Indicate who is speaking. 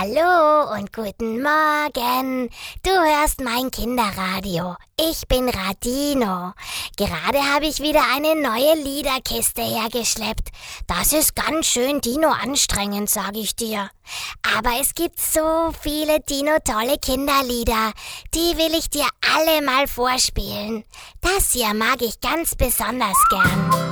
Speaker 1: Hallo und guten Morgen. Du hörst mein Kinderradio. Ich bin Radino. Gerade habe ich wieder eine neue Liederkiste hergeschleppt. Das ist ganz schön Dino-anstrengend, sage ich dir. Aber es gibt so viele Dino-tolle Kinderlieder. Die will ich dir alle mal vorspielen. Das hier mag ich ganz besonders gern.